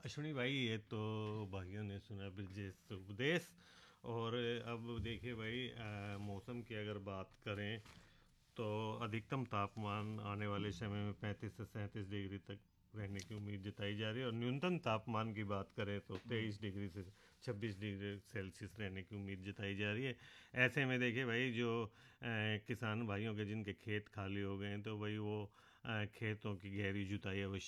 अश्विनी भाई, ये तो भाइयों ने सुना ब्रजेश उपदेश। और अब देखिए भाई, मौसम की अगर बात करें तो अधिकतम तापमान आने वाले समय में 35 से 37 डिग्री तक रहने की उम्मीद जताई जा रही है, और न्यूनतम तापमान की बात करें तो 23 डिग्री से 26 डिग्री सेल्सियस रहने की उम्मीद जताई जा रही है। ऐसे में देखिए भाई, जो किसान भाइयों के जिनके खेत खाली हो गए हैं, तो भाई वो खेतों की गहरी जुताई अवश्य